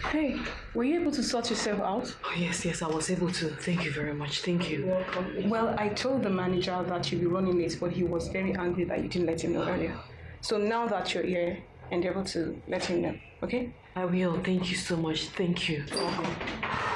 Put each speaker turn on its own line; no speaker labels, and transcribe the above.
Hey, were you able to sort yourself out?
Oh, yes, I was able to. Thank you very much. Thank you.
Well, I told the manager that you'll be running late, but he was very angry that you didn't let him know earlier. So now that you're here, and you're able to let him know, okay?
I will. Thank you so much. Thank you.